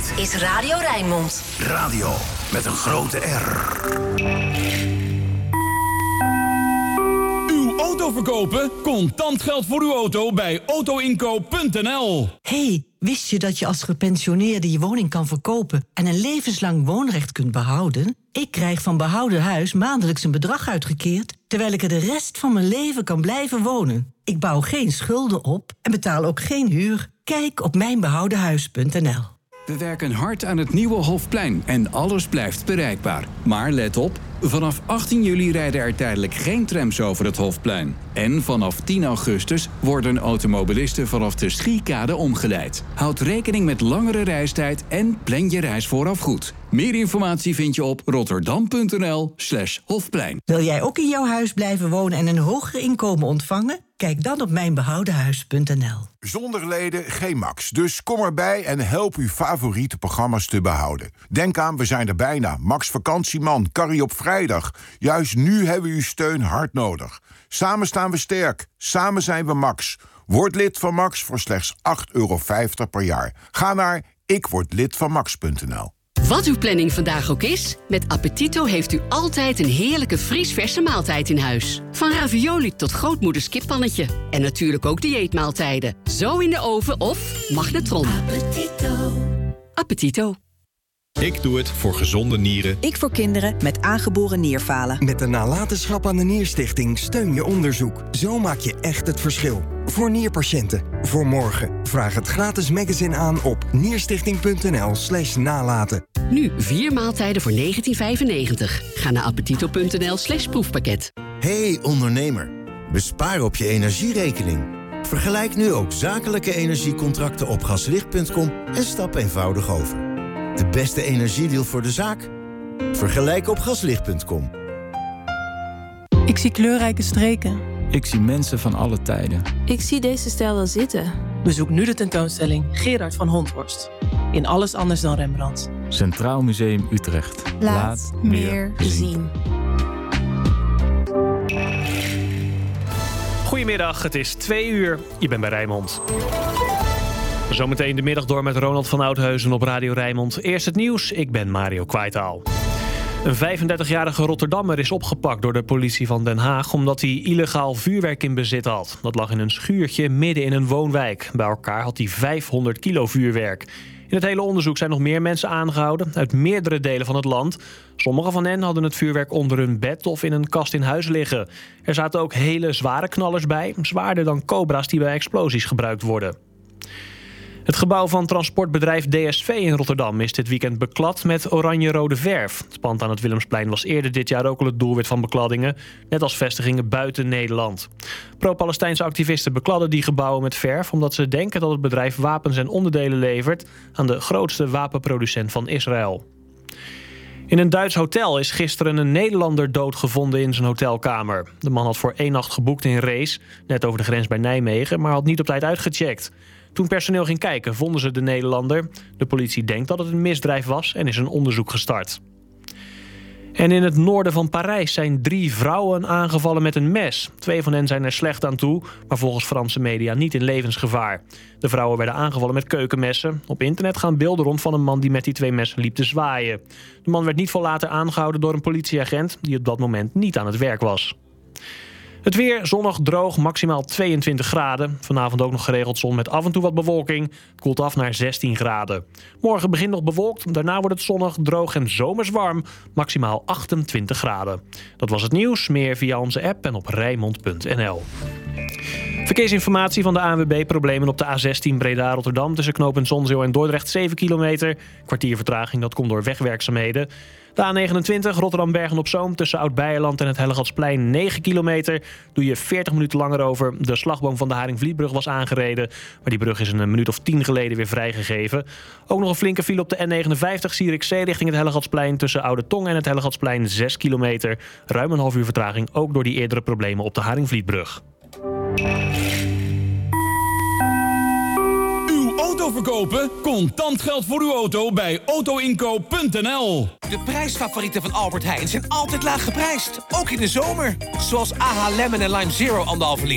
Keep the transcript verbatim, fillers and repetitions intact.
Dit is Radio Rijnmond. Radio met een grote R. Uw auto verkopen? Contant geld voor uw auto bij autoinkoop punt n l. Hey, wist je dat je als gepensioneerde je woning kan verkopen en een levenslang woonrecht kunt behouden? Ik krijg van behouden huis maandelijks een bedrag uitgekeerd, terwijl ik er de rest van mijn leven kan blijven wonen. Ik bouw geen schulden op en betaal ook geen huur. Kijk op mijn behouden huis punt n l. We werken hard aan het nieuwe Hofplein en alles blijft bereikbaar. Maar let op, vanaf achttien juli rijden er tijdelijk geen trams over het Hofplein. En vanaf tien augustus worden automobilisten vanaf de Schiekade omgeleid. Houd rekening met langere reistijd en plan je reis vooraf goed. Meer informatie vind je op rotterdam punt n l slash Hofplein. Wil jij ook in jouw huis blijven wonen en een hoger inkomen ontvangen? Kijk dan op mijn behouden huis punt n l. Zonder leden geen Max, dus kom erbij en help uw favoriete programma's te behouden. Denk aan, we zijn er bijna. Max Vakantieman, Carrie op vrijdag. Juist nu hebben we uw steun hard nodig. Samen staan we sterk, samen zijn we Max. Word lid van Max voor slechts acht euro vijftig per jaar. Ga naar ik word lid van max punt n l. Wat uw planning vandaag ook is, met Appetito heeft u altijd een heerlijke vriesverse maaltijd in huis. Van ravioli tot grootmoeders kippannetje. En natuurlijk ook dieetmaaltijden. Zo in de oven of magnetron. Appetito. Appetito. Ik doe het voor gezonde nieren. Ik voor kinderen met aangeboren nierfalen. Met de nalatenschap aan de Nierstichting steun je onderzoek. Zo maak je echt het verschil. Voor nierpatiënten. Voor morgen. Vraag het gratis magazine aan op nierstichting punt n l slash nalaten. Nu vier maaltijden voor negentien vijfennegentig. Ga naar appetito punt n l slash proefpakket. Hey ondernemer, bespaar op je energierekening. Vergelijk nu ook zakelijke energiecontracten op gaslicht punt com en stap eenvoudig over. De beste energiedeal voor de zaak? Vergelijk op gaslicht punt com. Ik zie kleurrijke streken. Ik zie mensen van alle tijden. Ik zie deze stijl wel zitten. Bezoek nu de tentoonstelling Gerard van Honthorst. In Alles anders dan Rembrandt. Centraal Museum Utrecht. Laat, Laat meer zien. zien. Goedemiddag, het is twee uur. Je bent bij Rijnmond. Zometeen de middag door met Ronald van Oudheusen op Radio Rijnmond. Eerst het nieuws, ik ben Mario Kwaitaal. Een vijfendertigjarige Rotterdammer is opgepakt door de politie van Den Haag omdat hij illegaal vuurwerk in bezit had. Dat lag in een schuurtje midden in een woonwijk. Bij elkaar had hij vijfhonderd kilo vuurwerk. In het hele onderzoek zijn nog meer mensen aangehouden uit meerdere delen van het land. Sommige van hen hadden het vuurwerk onder hun bed of in een kast in huis liggen. Er zaten ook hele zware knallers bij, zwaarder dan cobra's die bij explosies gebruikt worden. Het gebouw van transportbedrijf D S V in Rotterdam is dit weekend beklad met oranje-rode verf. Het pand aan het Willemsplein was eerder dit jaar ook al het doelwit van bekladdingen, net als vestigingen buiten Nederland. Pro-Palestijnse activisten bekladden die gebouwen met verf omdat ze denken dat het bedrijf wapens en onderdelen levert aan de grootste wapenproducent van Israël. In een Duits hotel is gisteren een Nederlander doodgevonden in zijn hotelkamer. De man had voor één nacht geboekt in Rees, net over de grens bij Nijmegen, maar had niet op tijd uitgecheckt. Toen personeel ging kijken, vonden ze de Nederlander. De politie denkt dat het een misdrijf was en is een onderzoek gestart. En in het noorden van Parijs zijn drie vrouwen aangevallen met een mes. Twee van hen zijn er slecht aan toe, maar volgens Franse media niet in levensgevaar. De vrouwen werden aangevallen met keukenmessen. Op internet gaan beelden rond van een man die met die twee messen liep te zwaaien. De man werd niet veel later aangehouden door een politieagent die op dat moment niet aan het werk was. Het weer zonnig, droog, maximaal tweeëntwintig graden. Vanavond ook nog geregeld zon met af en toe wat bewolking. Het koelt af naar zestien graden. Morgen begint nog bewolkt, daarna wordt het zonnig, droog en zomers warm. Maximaal achtentwintig graden. Dat was het nieuws, meer via onze app en op rijnmond punt n l. Verkeersinformatie van de A N W B. Problemen op de A zestien Breda-Rotterdam tussen knooppunt Zonzeel en Dordrecht zeven kilometer. Kwartier vertraging, dat komt door wegwerkzaamheden. De A negenentwintig Rotterdam-Bergen-op-Zoom tussen Oud-Beijerland en het Hellegatsplein negen kilometer. Doe je veertig minuten langer over. De slagboom van de Haringvlietbrug was aangereden, maar die brug is een minuut of tien geleden weer vrijgegeven. Ook nog een flinke file op de N negenenvijftig Zierikzee richting het Hellegatsplein tussen Oude Tong en het Hellegatsplein zes kilometer. Ruim een half uur vertraging, ook door die eerdere problemen op de Haringvlietbrug. Uw auto verkopen? Contant geld voor uw auto bij autoinkoop punt n l. De prijsfavorieten van Albert Heijn zijn altijd laag geprijsd. Ook in de zomer. Zoals A H Lemon en Lime Zero anderhalve liter.